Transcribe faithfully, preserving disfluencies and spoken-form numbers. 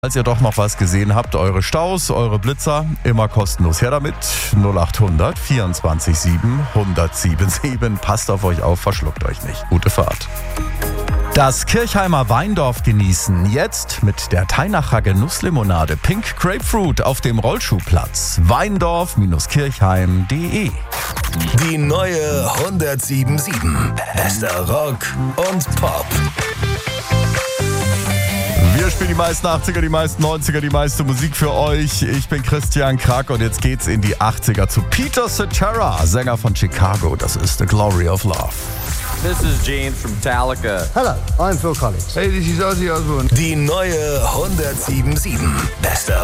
Falls ihr doch noch was gesehen habt, eure Staus, eure Blitzer, immer kostenlos her damit. null acht hundert vierundzwanzig sieben hundertsiebenundsiebzig. Passt auf euch auf, verschluckt euch nicht. Gute Fahrt. Das Kirchheimer Weindorf genießen jetzt mit der Teinacher Genusslimonade Pink Grapefruit auf dem Rollschuhplatz. weindorf Kirchheim punkt de. Die neue hundertsieben Komma sieben. Bester Rock und Pop. Wir spielen die meisten achtziger, die meisten neunziger, die meiste Musik für euch. Ich bin Christian Krack und jetzt geht's in die achtziger zu Peter Cetera, Sänger von Chicago. Das ist The Glory of Love. This is Gene from Metallica. Hello, I'm Phil Collins. Hey, this is Ozzy Osbourne. Die neue hundertsieben Komma sieben. Bester